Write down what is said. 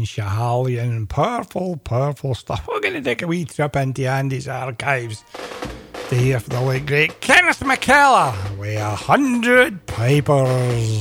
and Schiehallion and powerful stuff. We're going to take a wee trip into Andy's archives to hear from the late great Kenneth McKellar with 100 Pipers.